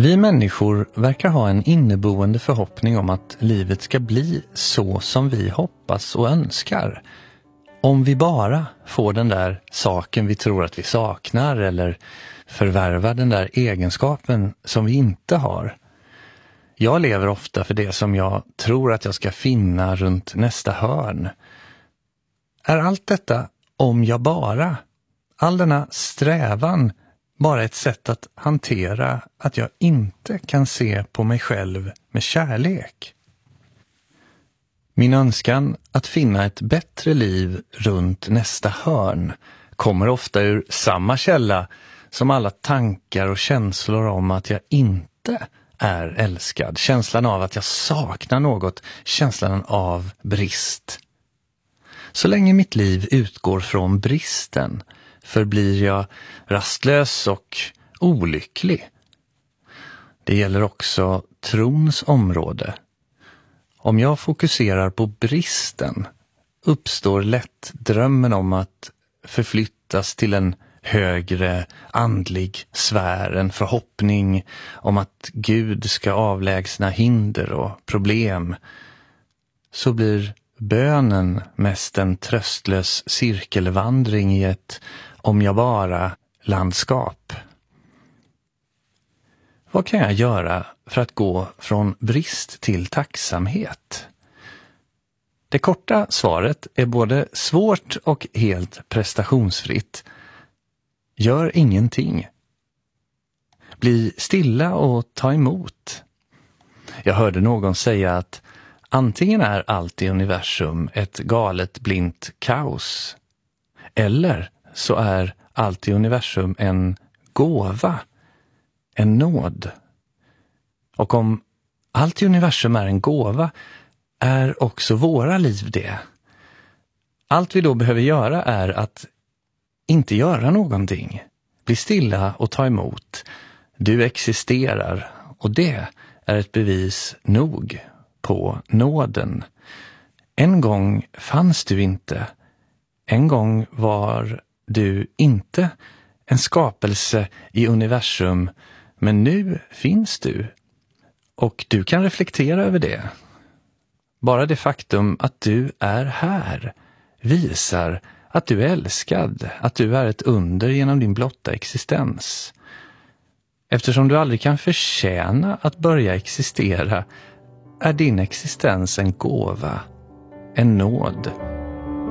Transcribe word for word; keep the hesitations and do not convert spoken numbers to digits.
Vi människor verkar ha en inneboende förhoppning om att livet ska bli så som vi hoppas och önskar. Om vi bara får den där saken vi tror att vi saknar eller förvärvar den där egenskapen som vi inte har. Jag lever ofta för det som jag tror att jag ska finna runt nästa hörn. Är allt detta om jag bara, all denna strävan, bara ett sätt att hantera att jag inte kan se på mig själv med kärlek? Min önskan att finna ett bättre liv runt nästa hörn kommer ofta ur samma källa som alla tankar och känslor om att jag inte är älskad. Känslan av att jag saknar något, känslan av brist. Så länge mitt liv utgår från bristen förblir jag rastlös och olycklig. Det gäller också trons område. Om jag fokuserar på bristen uppstår lätt drömmen om att förflyttas till en högre andlig sfär, en förhoppning om att Gud ska avlägsna hinder och problem. Så blir bönen mest en tröstlös cirkelvandring i ett om jag bara landskap. Vad kan jag göra för att gå från brist till tacksamhet? Det korta svaret är både svårt och helt prestationsfritt. Gör ingenting. Bli stilla och ta emot. Jag hörde någon säga att antingen är allt i universum ett galet blint kaos, eller så är allt i universum en gåva, en nåd. Och om allt i universum är en gåva, är också våra liv det. Allt vi då behöver göra är att inte göra någonting. Bli stilla och ta emot. Du existerar, och det är ett bevis nog på nåden. En gång fanns du inte. En gång var du inte en skapelse i universum, men nu finns du. Och du kan reflektera över det. Bara det faktum att du är här visar att du är älskad, att du är ett under genom din blotta existens. Eftersom du aldrig kan förtjäna att börja existera, är din existens en gåva, en nåd.